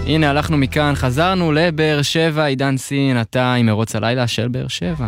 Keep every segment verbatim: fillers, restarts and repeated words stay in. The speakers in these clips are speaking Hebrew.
הנה, הלכנו מכאן, חזרנו לבאר שבע, עידן סין, אתה עם מרוץ הלילה של באר שבע.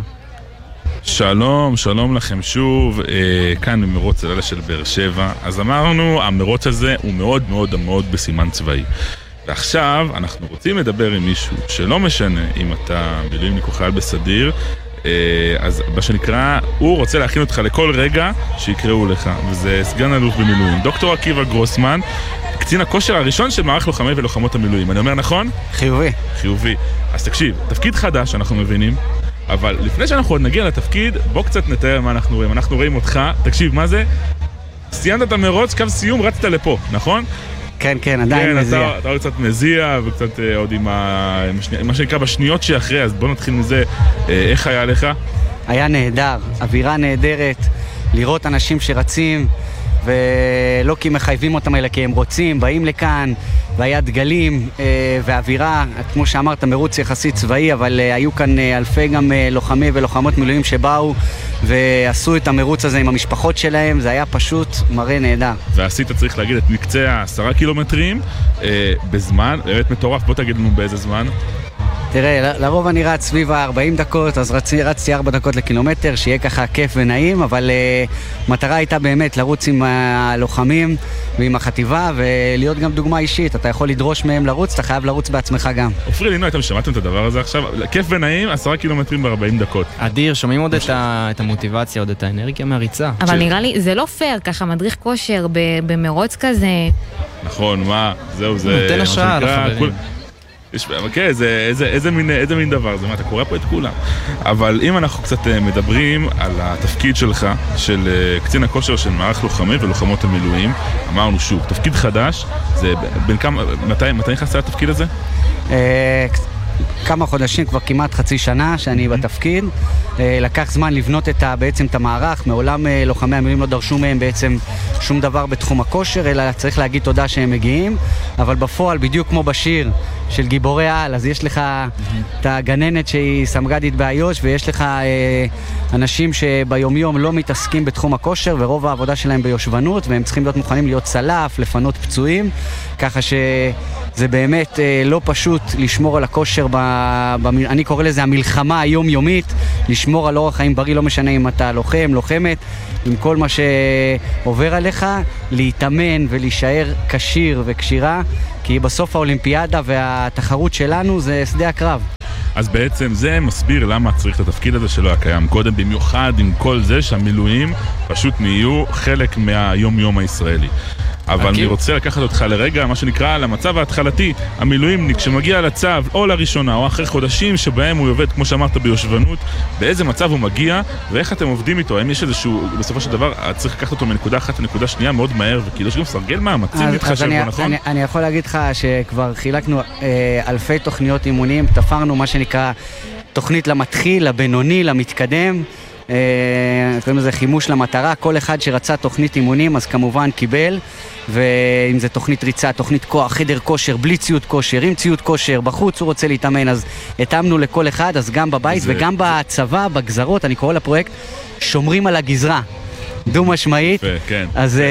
שלום, שלום לכם שוב, אה, כאן במרוץ הלילה של באר שבע. אז אמרנו, המרוץ הזה הוא מאוד מאוד מאוד בסימן צבאי. ועכשיו אנחנו רוצים לדבר עם מישהו שלא משנה אם אתה מילואימניק או חייל בסדיר, אה, אז מה שנקרא, הוא רוצה להכין אותך לכל רגע שיקראו לך, וזה סגן אלוף במילואים, דוקטור עקיבא גרוסמן, קצין הכושר הראשון של מערך לוחמי ולוחמות המילואים. אני אומר נכון? חיובי. חיובי. אז תקשיב, תפקיד חדש אנחנו מבינים, אבל לפני שאנחנו עוד נגיע לתפקיד, בוא קצת נתאר מה אנחנו רואים. אנחנו רואים אותך, תקשיב, מה זה? סיימת את המרוץ, קו סיום, רצת לפה, נכון? כן, כן, עדיין כן, מזיע. אתה, אתה עוד קצת מזיע, וקצת אה, עוד עם, ה, עם השני, מה שנקרא בשניות שאחרי, אז בוא נתחיל מזה. אה, איך היה לך? היה נהדר, אווירה נהדרת, לראות אנשים שרצים, ולא כי מחייבים אותם, אלא כי הם רוצים, באים לכאן, והיה דגלים אה, ואווירה, כמו שאמרת, מרוץ יחסית צבאי, אבל אה, היו כאן אה, אלפי גם אה, לוחמי ולוחמות מילואים שבאו ועשו את המרוץ הזה עם המשפחות שלהם, זה היה פשוט מראה נהדר. ועשית, צריך להגיד, את מקצה עשרה קילומטרים אה, בזמן, באמת מטורף, בוא תגיד לנו באיזה זמן. תראה, לרוב אני רץ סביב ה-ארבעים דקות, אז רצי, רצתי ארבע דקות לקילומטר, שיהיה ככה כיף ונעים, אבל uh, מטרה הייתה באמת לרוץ עם הלוחמים ועם החטיבה, ולהיות גם דוגמה אישית. אתה יכול לדרוש מהם לרוץ, אתה חייב לרוץ בעצמך גם. אופרי לינו, אתם שמעתם את הדבר הזה עכשיו? כיף ונעים, עשרה קילומטרים ב-ארבעים דקות. אדיר, שומעים עוד את, ה... את המוטיבציה, עוד את האנרגיה מהריצה. אבל ש... נראה לי, זה לא פייר, ככה מדריך כושר במרוץ כזה. נכון, מה? זהו, זה... נותן השעה לחברים. כן, איזה מין דבר זה, מה, אתה קורא פה את כולם. אבל אם אנחנו קצת מדברים על התפקיד שלך, של קצין הכושר של מערך לוחמי ולוחמות המילואים, אמרנו שוב, תפקיד חדש, זה בין כמה, מתי, מתי נכנסת לתפקיד הזה? כמה חודשים, כבר כמעט חצי שנה שאני בתפקיד. לקח זמן לבנות את ה, בעצם את המערך, מעולם לוחמי המילואים לא דרשו מהם בעצם שום דבר בתחום הכושר, אלא צריך להגיד תודה שהם מגיעים, אבל בפועל, בדיוק כמו בשיר של גיבורי העל, אז יש לך את הגננת שהיא סמג"דית באיו"ש, ויש לך אה, אנשים שביומיום לא מתעסקים בתחום הכושר, ורוב העבודה שלהם ביושבנות, והם צריכים להיות מוכנים להיות צלף, לפנות פצועים, ככה שזה באמת אה, לא פשוט לשמור על הכושר, ב, ב, אני קורא לזה המלחמה היומיומית, לשמור על אורח חיים בריא, לא משנה אם אתה לוחם, לוחמת, עם כל מה שעובר עליך, להתאמן ולהישאר קשיר וקשירה, כי בסוף האולימפיאדה והתחרות שלנו זה שדה הקרב. אז בעצם זה מסביר למה צריך את התפקיד הזה שלא היה קיים קודם, במיוחד עם כל זה שהמילואים פשוט נהיו חלק מהיום-יום הישראלי. אבל אני רוצה לקחת אותך לרגע, מה שנקרא, למצב ההתחלתי, המילואימניק שמגיע לצו או לראשונה או אחרי חודשים שבהם הוא עובד, כמו שאמרת, ביושבנות, באיזה מצב הוא מגיע ואיך אתם עובדים איתו, האם יש איזשהו, בסופו של דבר, צריך לקחת אותו מנקודה אחת לנקודה שנייה מאוד מהר, וכאילו יש גם סרגל מאמצים להתחשב בו, נכון? אני, אני יכול להגיד לך שכבר חילקנו אה, אלפי תוכניות אימונים, תפרנו מה שנקרא תוכנית למתחיל, לבינוני, למתקדם, קוראים לזה חימוש למטרה, כל אחד שרצה תוכנית אימונים אז כמובן קיבל, ואם זה תוכנית ריצה, תוכנית כוח, חדר כושר, בלי ציוד כושר, עם ציוד כושר, בחוץ הוא רוצה להתאמן, אז התאמנו לכל אחד, אז גם בבית זה... וגם בצבא, בגזרות, אני קורא לפרויקט שומרים על הגזרה, דו משמעית, כן. אז